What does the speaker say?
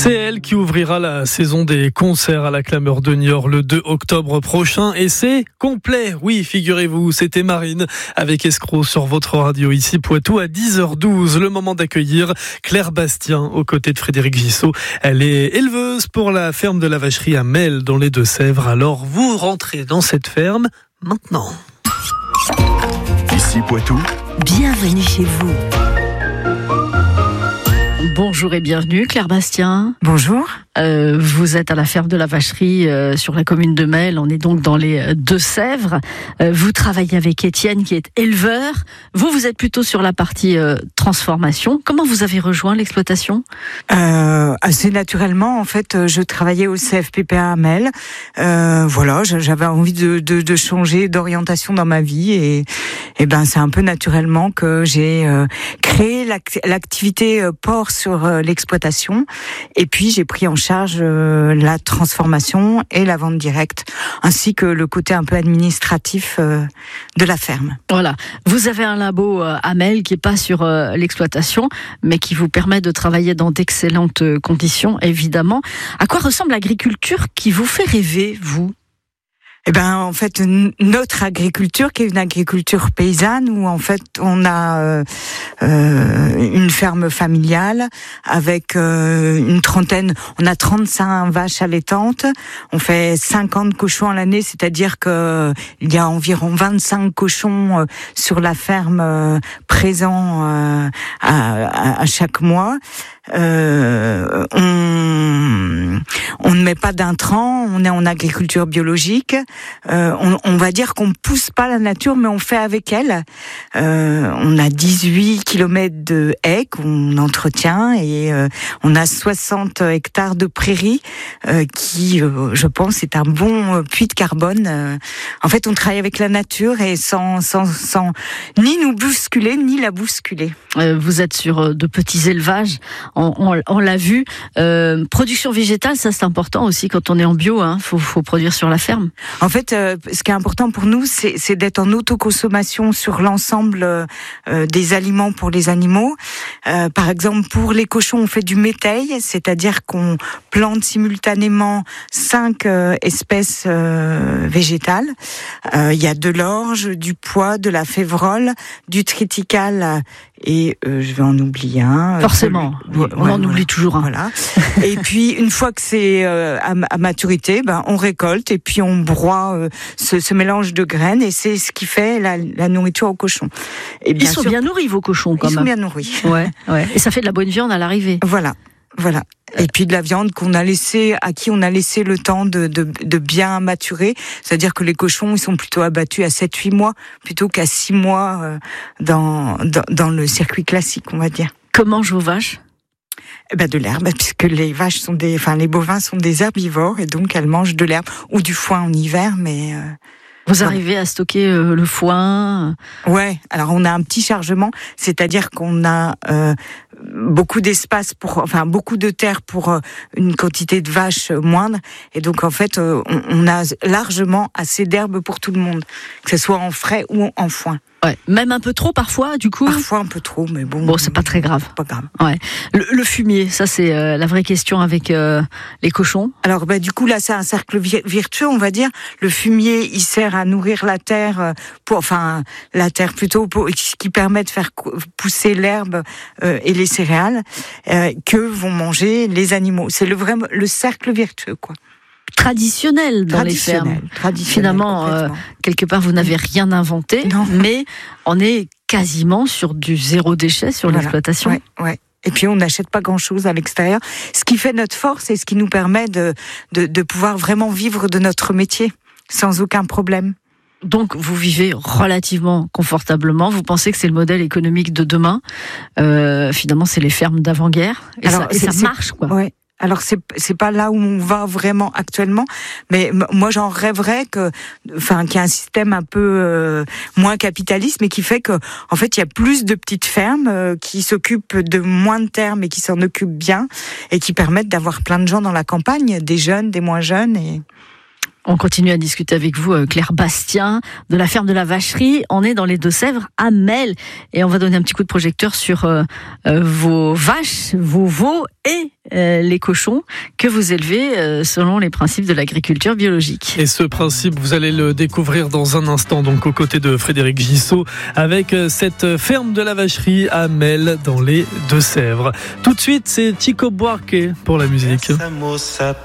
C'est elle qui ouvrira la saison des concerts à la Clameur de Niort le 2 octobre prochain et c'est complet. Oui, figurez-vous, c'était Marine avec Escroc sur votre radio ici Poitou à 10h12. Le moment d'accueillir Claire Bastien aux côtés de Frédéric Gissot. Elle est éleveuse pour la ferme de la Vacherie à Melle dans les Deux-Sèvres. Alors vous rentrez dans cette ferme maintenant. Ici Poitou. Bienvenue chez vous. Bonjour et bienvenue, Claire Bastien. Bonjour. Vous êtes à la ferme de la Vacherie sur la commune de Melle. On est donc dans les Deux-Sèvres. Vous travaillez avec Étienne qui est éleveur. Vous êtes plutôt sur la partie transformation. Comment vous avez rejoint l'exploitation ? Assez naturellement, en fait, je travaillais au CFPPA à Melle. Voilà, j'avais envie de changer d'orientation dans ma vie et ben c'est un peu naturellement que j'ai créé l'activité porc sur l'exploitation et puis j'ai pris en charge la transformation et la vente directe, ainsi que le côté un peu administratif de la ferme. Voilà, vous avez un labo à Melle qui n'est pas sur l'exploitation, mais qui vous permet de travailler dans d'excellentes conditions, évidemment. À quoi ressemble l'agriculture qui vous fait rêver, vous ? Eh ben, en fait, notre agriculture, qui est une agriculture paysanne, où en fait on a une ferme familiale avec une trentaine, on a 35 vaches allaitantes, on fait 50 cochons à l'année, c'est-à-dire que il y a environ 25 cochons sur la ferme présents à chaque mois. On ne met pas d'intrants, on est en agriculture biologique. On va dire qu'on ne pousse pas la nature, mais on fait avec elle. On a 18 kilomètres de haies qu'on entretient et on a 60 hectares de prairies qui, je pense, est un bon puits de carbone. En fait, on travaille avec la nature et sans ni nous bousculer, ni la bousculer. Vous êtes sur de petits élevages. On l'a vu. Production végétale, ça c'est important aussi quand on est en bio. Faut produire sur la ferme. En fait, ce qui est important pour nous, c'est d'être en autoconsommation sur l'ensemble des aliments pour les animaux. Par exemple, pour les cochons, on fait du métail, c'est-à-dire qu'on plante simultanément 5 espèces végétales. Il y a de l'orge, du pois, de la févrole, du triticale et je vais en oublier un. Forcément, on en oublie toujours un. Voilà. Et puis une fois que c'est à maturité, on récolte et puis on broie ce mélange de graines et c'est ce qui fait la nourriture aux cochons. Et ils sont bien nourris vos cochons quand même. Ils sont bien nourris. Ouais. Et ça fait de la bonne viande à l'arrivée. Voilà. Et puis de la viande à qui on a laissé le temps de bien maturer. C'est-à-dire que les cochons, ils sont plutôt abattus à 7-8 mois, plutôt qu'à 6 mois dans le circuit classique, on va dire. Que mangent vos vaches ? De l'herbe, puisque les bovins sont des herbivores, et donc elles mangent de l'herbe, ou du foin en hiver, mais... Vous arrivez à stocker le foin ? Ouais, alors on a un petit chargement, c'est-à-dire qu'on a beaucoup d'espace beaucoup de terre pour une quantité de vaches moindre, et donc en fait on a largement assez d'herbe pour tout le monde, que ce soit en frais ou en foin. Ouais, même un peu trop parfois, du coup. Parfois un peu trop, mais bon. Bon, c'est pas très grave. Pas grave. Ouais. Le fumier, ça c'est la vraie question avec les cochons. Alors du coup là c'est un cercle virtueux, on va dire. Le fumier, il sert à nourrir la terre qui permet de faire pousser l'herbe et les céréales que vont manger les animaux. C'est le cercle virtueux, quoi. Traditionnel dans les fermes. Finalement, quelque part, vous n'avez rien inventé, mais on est quasiment sur du zéro déchet sur l'exploitation. Ouais. Et puis on n'achète pas grand-chose à l'extérieur, ce qui fait notre force et ce qui nous permet de pouvoir vraiment vivre de notre métier sans aucun problème. Donc vous vivez relativement confortablement. Vous pensez que c'est le modèle économique de demain. Finalement, c'est les fermes d'avant-guerre et ça marche, quoi. Ouais. Alors c'est pas là où on va vraiment actuellement, mais moi j'en rêverais qu'il y ait un système un peu moins capitaliste, mais qui fait que en fait il y a plus de petites fermes qui s'occupent de moins de terres, mais qui s'en occupent bien et qui permettent d'avoir plein de gens dans la campagne, des jeunes, des moins jeunes et On continue à discuter avec vous, Claire Bastien, de la ferme de la Vacherie. On est dans les Deux-Sèvres, à Melle. Et on va donner un petit coup de projecteur sur vos vaches, vos veaux et les cochons que vous élevez selon les principes de l'agriculture biologique. Et ce principe, vous allez le découvrir dans un instant, donc aux côtés de Frédéric Gissot, avec cette ferme de la Vacherie à Melle, dans les Deux-Sèvres. Tout de suite, c'est Chico Buarque pour la musique.